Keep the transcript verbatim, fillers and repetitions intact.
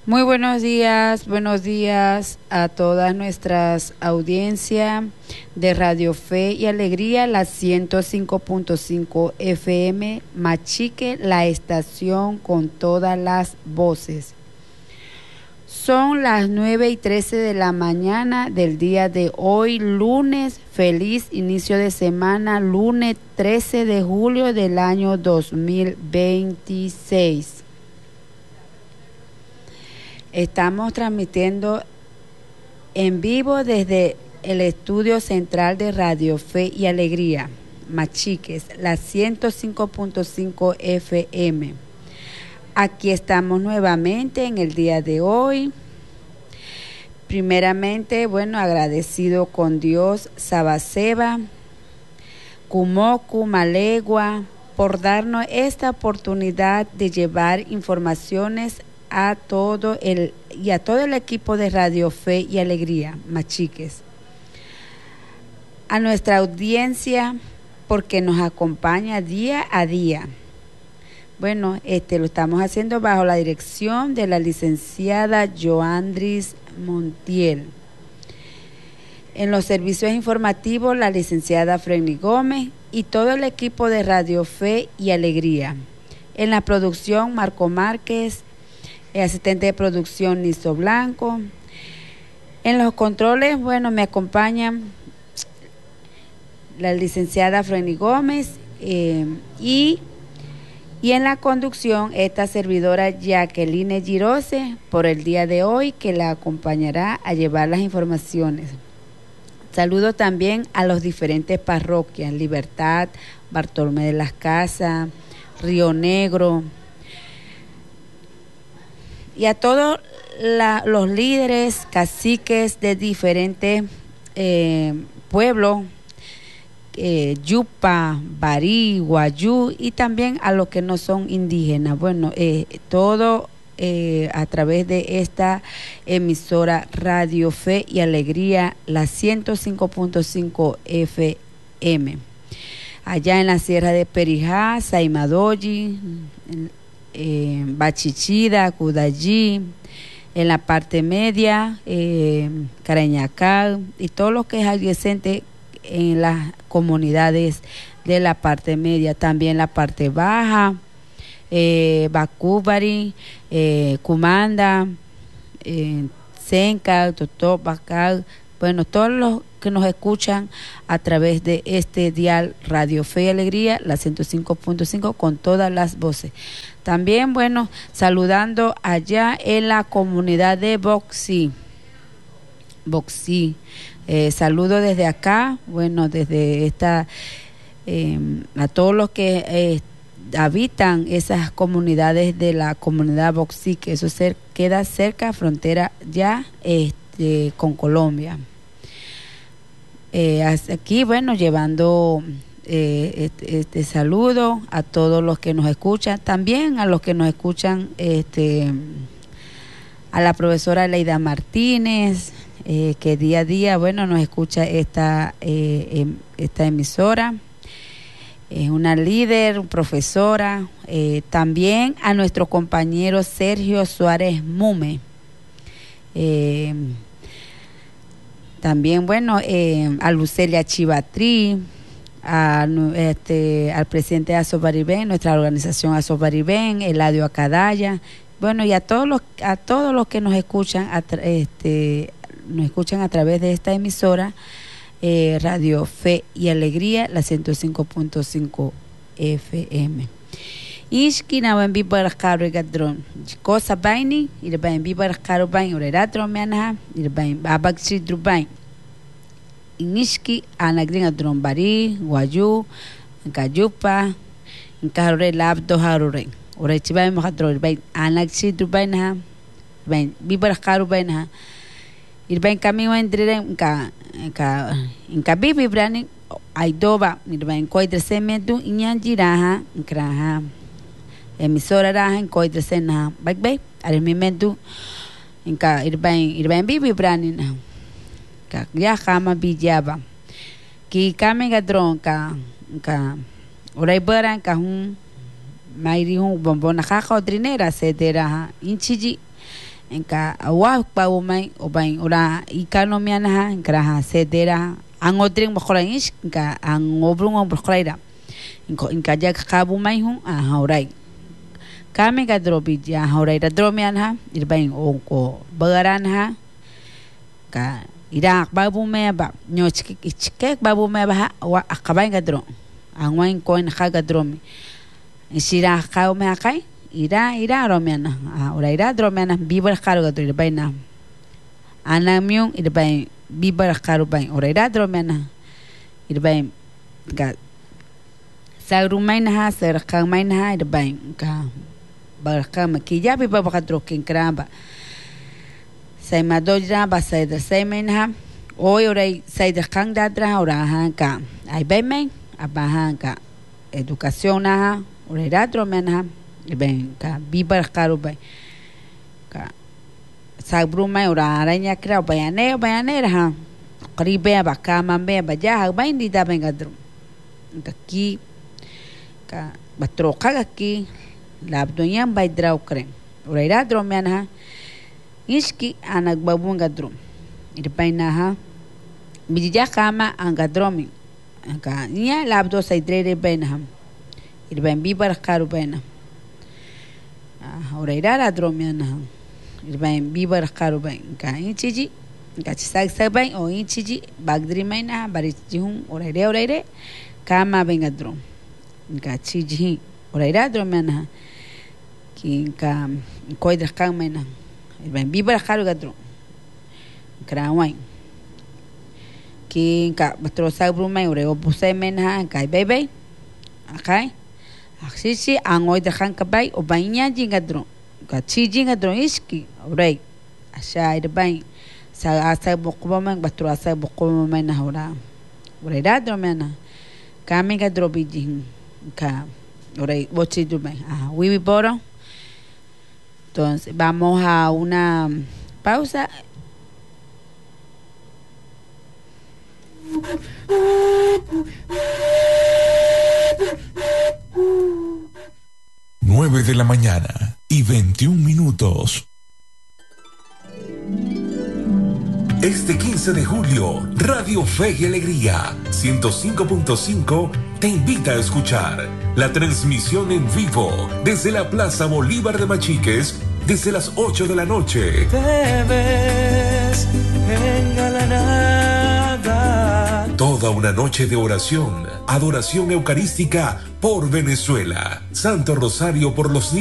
Muy buenos días, buenos días a todas nuestras audiencias de Radio Fe y Alegría, la ciento cinco punto cinco F M, Machique, la estación con todas las voces. Son las nueve y trece de la mañana del día de hoy, lunes, feliz inicio de semana, lunes trece de julio del año dos mil veintiséis. Estamos transmitiendo en vivo desde el estudio central de Radio Fe y Alegría, Machiques, la ciento cinco punto cinco F M. Aquí estamos nuevamente en el día de hoy. Primeramente, bueno, agradecido con Dios, Sabaseba, Kumoku, Malegua, por darnos esta oportunidad de llevar informaciones a todo el y a todo el equipo de Radio Fe y Alegría, Machiques, a nuestra audiencia, porque nos acompaña día a día. Bueno, este lo estamos haciendo bajo la dirección de la licenciada Joandris Montiel. En los servicios informativos, la licenciada Frenny Gómez y todo el equipo de Radio Fe y Alegría. En la producción, Marco Márquez, el asistente de producción Niso Blanco. En los controles, bueno, me acompañan la licenciada Frenny Gómez eh, y, y en la conducción esta servidora Jacqueline Girose por el día de hoy, que la acompañará a llevar las informaciones. Saludo también a los diferentes parroquias, Libertad, Bartolomé de las Casas, Río Negro, y a todos la, los líderes, caciques de diferentes eh, pueblos, eh, Yupa, Barí, Guayú, y también a los que no son indígenas. Bueno, eh, todo eh, a través de esta emisora Radio Fe y Alegría, la ciento cinco punto cinco F M. Allá en la Sierra de Perijá, Saimadoyi, en, Eh, Bachichida, Cudallí, en la parte media, eh, Carañacal y todo lo que es adyacente en las comunidades de la parte media, también la parte baja, eh, Bacúbari, eh, Cumanda, eh, Senca, Totó, Bacal, bueno, todos los que nos escuchan a través de este dial Radio Fe y Alegría, la ciento cinco punto cinco, con todas las voces. También, bueno, saludando allá en la comunidad de Boxí. Boxí. Eh, saludo desde acá, bueno, desde esta, eh, a todos los que eh, habitan esas comunidades de la comunidad Boxí, que eso cer- queda cerca, frontera ya este, con Colombia. Eh, hasta aquí, bueno, llevando eh, este, este saludo a todos los que nos escuchan, también a los que nos escuchan, este, a la profesora Leida Martínez, eh, que día a día, bueno, nos escucha esta, eh, em, esta emisora. Es una líder, profesora, eh, también a nuestro compañero Sergio Suárez Mume. Eh, También, bueno, eh, a Lucelia Chivatrí, a, este, al presidente de Asobaribén, nuestra organización Asobaribén, Eladio Acadaya, bueno, y a todos los a todos los que nos escuchan, a este, nos escuchan a través de esta emisora, eh, Radio Fe y Alegría, la ciento cinco punto cinco F M. Ishki na wan bibar karo gadron cosa baini ir bain bibar karo bain oreratro meana ir bain babak sidru bain inishki anagrin adron bari guayu kayupa karo labdo harure ore chibai mo hadro bain anag sidru bain ha bain bibar karo bain ha ir bain kami wan dire ka ka inka bibi brani aidoba ir bain koidre sementu inyanjiraha kraha emisora raha en koidre sena bagbay al momento en ka irbain irbain bibi brani na ka ya kama bijaba ki kame gadron ka ka orai baran ka hun mairi hun bombona kaka odrinera sedera inchiji en ka awa pa umay obain ora ikano miana ha en kra sedera ang otring bokora is ka ang obrung ang bokora inko in ka jak kabu mai hun a haurai kami ka drobi ja haurai da dromian ha irbain onko bagaran ha ka irak babu me ba nyochki ichke babu me ba wa akabain ka dro ang wain koin ka ka dromi isira ka me akai ira ira romiana ora ira dromiana bibar karu ka dro irbain na anamion irbain bibar karu bain ora ira dromiana irbain ka sagrumay na ha sarkang may na ha irbain ka barka makija bi ba ka dro kin kramba sai madojra ba sai da sai men ha oi orai sai da kang da dra ora ha ka ai bai men aba ha ka educación na ha ora da dro men ha ben ka bibar karu bai ka sabru mai ora araña kra bayane bayane ha qaribe ba ka mambe ba ja ha bai ni da ben gadro daqui ka batroka aqui labdoyan bai dra ukren ora da dro men ha iski anak babu ngadrum irpaina ha bijja kama angadromi ka nya labdo saidre bainaham irbain bibar karu baina ora ira dromiana irbain bibar karu bain ka inchiji ka sag sabai o inchiji bagdri maina bari jihun ora ira ora ira kama bengadrum ka chiji ora ira dromiana ki ka koidra kama maina irbain bibar karu gadro krawai ki ka batro sabru mai ore opusai menha kai bebe akai aksisi angoy dakan kabay o bainya jingadro ka chi jingadro iski ore asha irbain sa asa bokbo man batro asa bokbo man hora ore da dro mena kami gadro bijin ka ore bochi du mai ah wiwi boro. Entonces, vamos a una pausa. Nueve de la mañana y veintiún minutos. Este quince de julio, Radio Fe y Alegría ciento cinco punto cinco te invita a escuchar la transmisión en vivo desde la Plaza Bolívar de Machiques desde las ocho de la noche. Te ves engalanada. Toda una noche de oración, adoración eucarística por Venezuela. Santo Rosario por los niños.